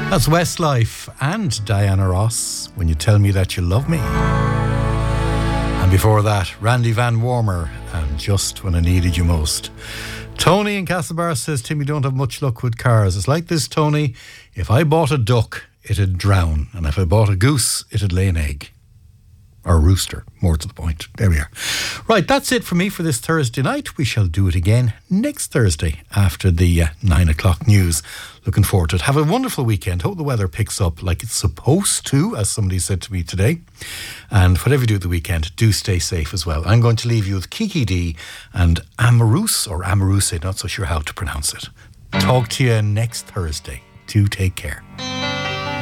That's Westlife and Diana Ross, When You Tell Me That You Love Me. And before that, Randy Van Warmer and Just When I Needed You Most. Tony in Castlebar says, Tim, you don't have much luck with cars. It's like this, Tony. If I bought a duck, it'd drown. And if I bought a goose, it'd lay an egg. Or a rooster, more to the point. There we are. Right, that's it for me for this Thursday night. We shall do it again next Thursday after the 9 o'clock news. Looking forward to it. Have a wonderful weekend. Hope the weather picks up like it's supposed to, as somebody said to me today. And whatever you do at the weekend, do stay safe as well. I'm going to leave you with Kiki D and Amaruse, or Amaruse, not so sure how to pronounce it. Talk to you next Thursday. Do take care.